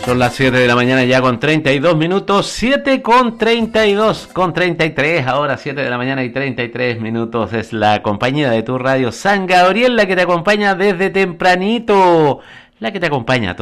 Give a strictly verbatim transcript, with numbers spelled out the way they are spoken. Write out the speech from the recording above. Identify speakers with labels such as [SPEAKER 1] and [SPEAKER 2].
[SPEAKER 1] Son las siete de la mañana ya con treinta y dos minutos, siete con treinta y dos, con treinta y tres, ahora siete de la mañana y treinta y tres minutos. Es la compañía de tu radio San Gabriel, la que te acompaña desde tempranito, la que te acompaña